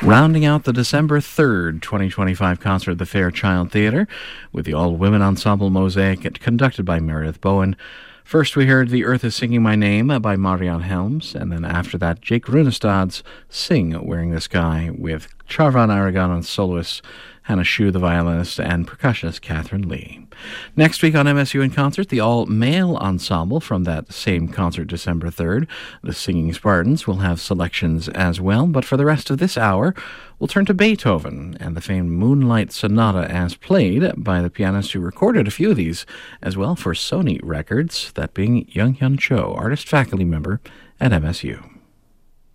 Rounding out the December 3rd, 2025 concert at the Fairchild Theatre with the all-women ensemble Mosaic conducted by Meredith Bowen. First we heard The Earth is Singing My Name by Marianne Helms, and then after that Jake Runestad's Sing Wearing the Sky with Charvan Aragon on soloist Hannah Shue, the violinist, and percussionist Catherine Lee. Next week on MSU in Concert, the all-male ensemble from that same concert December 3rd, the Singing Spartans, will have selections as well, but for the rest of this hour, we'll turn to Beethoven and the famed Moonlight Sonata as played by the pianist who recorded a few of these as well for Sony Records, that being Young Hyun Cho, artist faculty member at MSU.